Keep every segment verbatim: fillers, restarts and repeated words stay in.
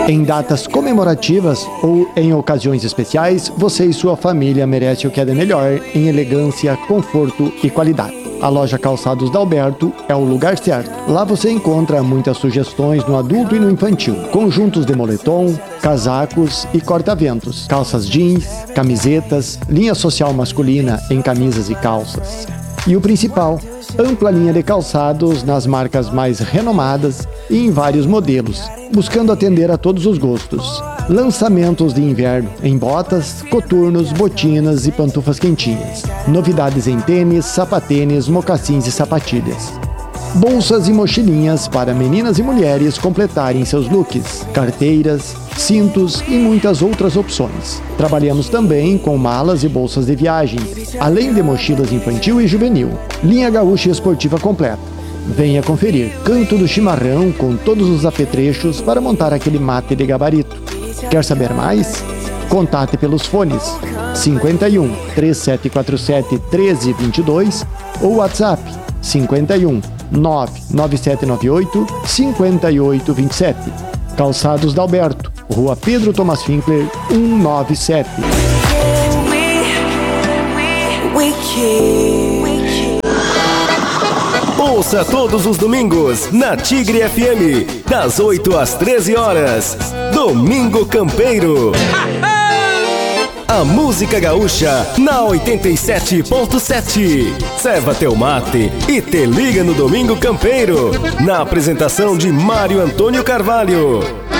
Em datas comemorativas ou em ocasiões especiais, você e sua família merecem o que é de melhor em elegância, conforto e qualidade. A loja Calçados Dalberto é o lugar certo. Lá você encontra muitas sugestões no adulto e no infantil. Conjuntos de moletom, casacos e corta-ventos, calças jeans, camisetas, linha social masculina em camisas e calças. E o principal, ampla linha de calçados nas marcas mais renomadas e em vários modelos, buscando atender a todos os gostos. Lançamentos de inverno em botas, coturnos, botinas e pantufas quentinhas. Novidades em tênis, sapatênis, mocassins e sapatilhas. Bolsas e mochilinhas para meninas e mulheres completarem seus looks, carteiras, cintos e muitas outras opções. Trabalhamos também com malas e bolsas de viagem, além de mochilas infantil e juvenil. Linha gaúcha esportiva completa. Venha conferir Canto do Chimarrão com todos os apetrechos para montar aquele mate de gabarito. Quer saber mais? Contate pelos fones cinquenta e um, três sete quatro sete, treze vinte e dois ou WhatsApp cinquenta e um, nove nove sete nove oito, cinco oito dois sete. Calçados Dalberto, Rua Pedro Thomas Finkler, cento e noventa e sete. Ouça todos os domingos na Tigre F M, das oito às treze horas. Domingo Campeiro. A música gaúcha na oitenta e sete ponto sete. Serva teu mate e te liga no Domingo Campeiro. Na apresentação de Mário Antônio Carvalho.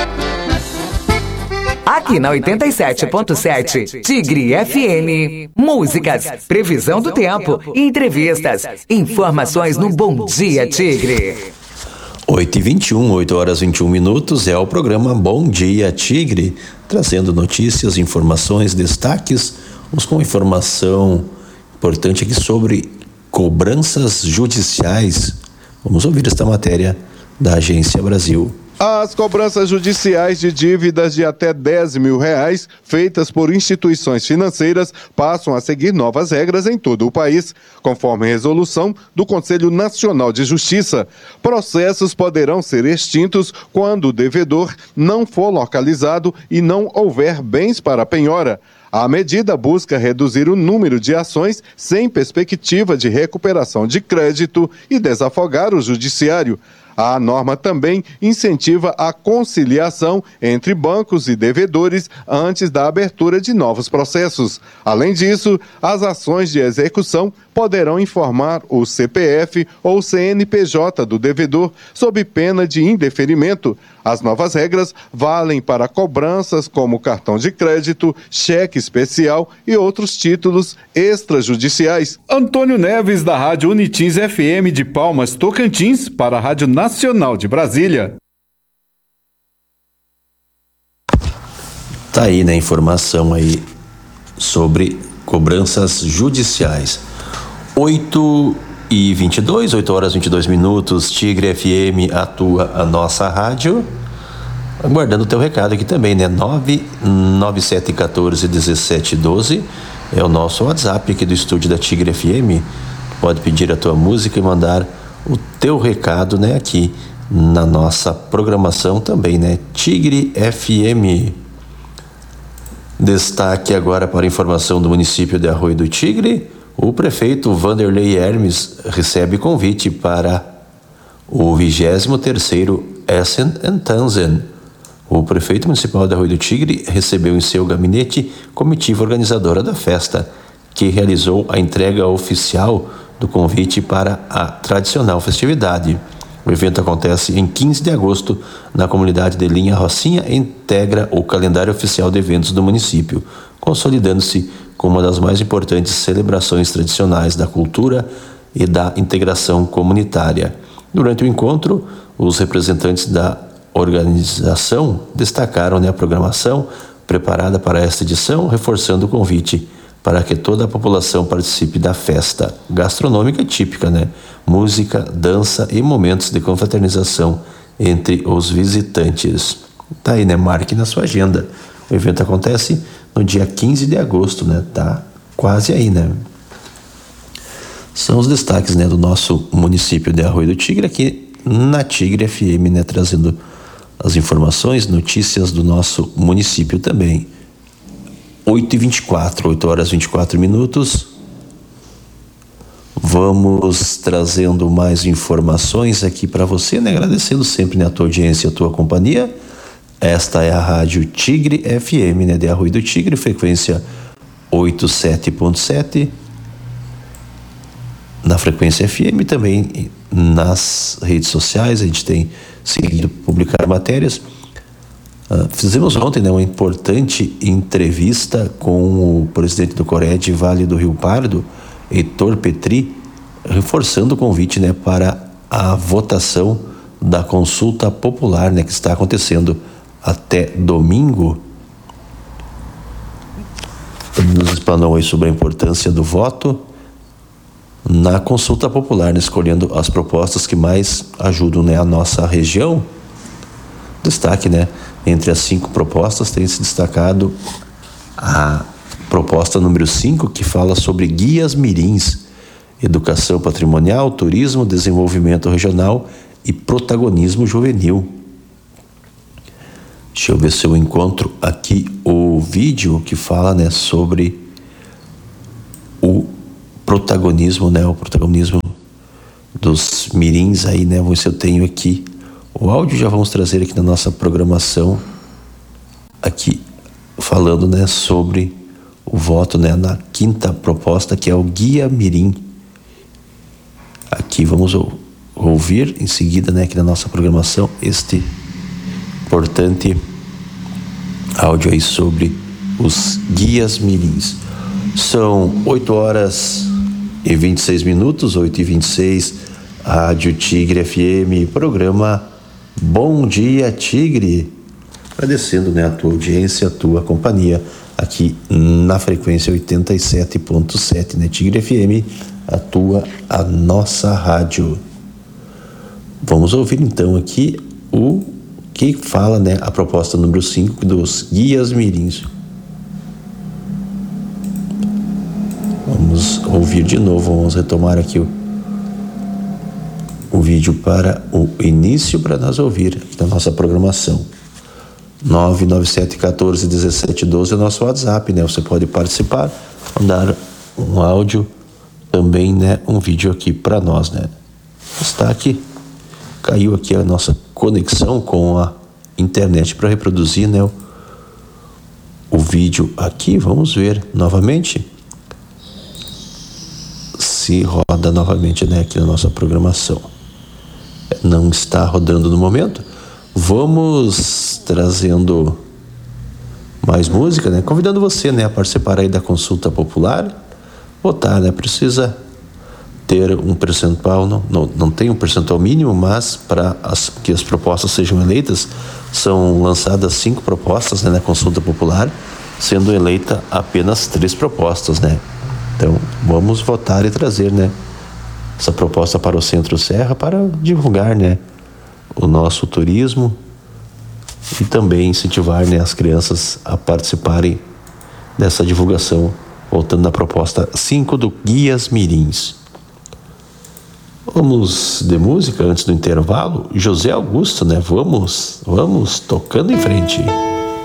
Aqui na oitenta e sete ponto sete, Tigre F M. Músicas, previsão do tempo, entrevistas, informações no Bom Dia Tigre. oito e vinte e um, oito horas e vinte e um minutos, é o programa Bom Dia Tigre, trazendo notícias, informações, destaques. Vamos com informação importante aqui sobre cobranças judiciais. Vamos ouvir esta matéria da Agência Brasil. As cobranças judiciais de dívidas de até dez mil reais feitas por instituições financeiras passam a seguir novas regras em todo o país, conforme resolução do Conselho Nacional de Justiça. Processos poderão ser extintos quando o devedor não for localizado e não houver bens para penhora. A medida busca reduzir o número de ações sem perspectiva de recuperação de crédito e desafogar o judiciário. A norma também incentiva a conciliação entre bancos e devedores antes da abertura de novos processos. Além disso, as ações de execução poderão informar o C P F ou C N P J do devedor sob pena de indeferimento. As novas regras valem para cobranças como cartão de crédito, cheque especial e outros títulos extrajudiciais. Antônio Neves, da Rádio Unitins F M de Palmas, Tocantins, para a Rádio Nacional de Brasília. Tá aí, né, informação aí sobre cobranças judiciais. oito e vinte e dois, oito horas e vinte e dois minutos, Tigre F M atua a nossa rádio. Aguardando o teu recado aqui também, né? nove nove sete um quatro um sete um dois é o nosso WhatsApp aqui do estúdio da Tigre F M. Pode pedir a tua música e mandar o teu recado, né? Aqui na nossa programação também, né? Tigre F M. Destaque agora para a informação do município de Arroio do Tigre. O prefeito Vanderlei Hermes recebe convite para o vigésimo terceiro Essen and Tanzen. O prefeito municipal de Arroio do Tigre recebeu em seu gabinete comitiva organizadora da festa, que realizou a entrega oficial do convite para a tradicional festividade. O evento acontece em quinze de agosto na comunidade de Linha Rocinha e integra o calendário oficial de eventos do município, consolidando-se como uma das mais importantes celebrações tradicionais da cultura e da integração comunitária. Durante o encontro, os representantes da organização destacaram, né, a programação preparada para esta edição, reforçando o convite para que toda a população participe da festa gastronômica típica, né? Música, dança e momentos de confraternização entre os visitantes. Tá aí, né? Marque na sua agenda. O evento acontece no dia quinze de agosto, né? Tá quase aí, né? São os destaques, né, do nosso município de Arroio do Tigre aqui na Tigre F M, né? Trazendo as informações, notícias do nosso município também. oito e vinte e quatro, oito horas e vinte e quatro minutos. Vamos trazendo mais informações aqui para você, né? Agradecendo sempre, né, a tua audiência, a tua companhia. Esta é a Rádio Tigre F M, né, de Arroio do Tigre, frequência oitenta e sete ponto sete. Na frequência F M também, nas redes sociais, a gente tem seguido publicar matérias. Uh, fizemos ontem, né, uma importante entrevista com o presidente do Cored Vale do Rio Pardo, Heitor Petri, reforçando o convite, né, para a votação da consulta popular, né, que está acontecendo até domingo. Nos explanou aí sobre a importância do voto na consulta popular, né, escolhendo as propostas que mais ajudam, né, a nossa região. Destaque, né, entre as cinco propostas tem se destacado a proposta número cinco, que fala sobre guias mirins, educação patrimonial, turismo, desenvolvimento regional e protagonismo juvenil. Deixa eu ver se eu encontro aqui o vídeo que fala, né, sobre o protagonismo, né, o protagonismo dos mirins aí, né, vou ver se eu tenho aqui o áudio, já vamos trazer aqui na nossa programação, aqui falando, né, sobre o voto, né, na quinta proposta, que é o Guia Mirim. Aqui vamos ouvir em seguida, né, aqui na nossa programação, este importante áudio aí sobre os guias mirins. São oito horas e vinte e seis minutos, oito e vinte e seis, Rádio Tigre F M, programa Bom Dia Tigre. Agradecendo, né, a tua audiência, a tua companhia aqui na frequência oitenta e sete ponto sete, né, Tigre F M, a tua, a nossa rádio. Vamos ouvir então aqui o que fala, né, a proposta número cinco dos guias mirins. Vamos ouvir de novo, vamos retomar aqui o, o vídeo para o início, para nós ouvir aqui na nossa programação. nove nove sete um quatro um sete um dois é o nosso WhatsApp, né? Você pode participar, mandar um áudio, também, né, um vídeo aqui para nós, né? Está aqui, caiu aqui a nossa conexão com a internet para reproduzir, né, o, o vídeo aqui. Vamos ver novamente se roda novamente, né, aqui na nossa programação. Não está rodando no momento. Vamos trazendo mais música, né? Convidando você, né, a participar aí da consulta popular, votar, né? Precisa ter um percentual, não, não, não tem um percentual mínimo, mas para as, que as propostas sejam eleitas, são lançadas cinco propostas, né, na consulta popular, sendo eleita apenas três propostas, né? Então, vamos votar e trazer, né, essa proposta para o Centro-Serra para divulgar, né, o nosso turismo e também incentivar, né, as crianças a participarem dessa divulgação, voltando na proposta cinco do Guias Mirins. Vamos de música antes do intervalo. José Augusto, né? Vamos, vamos tocando em frente.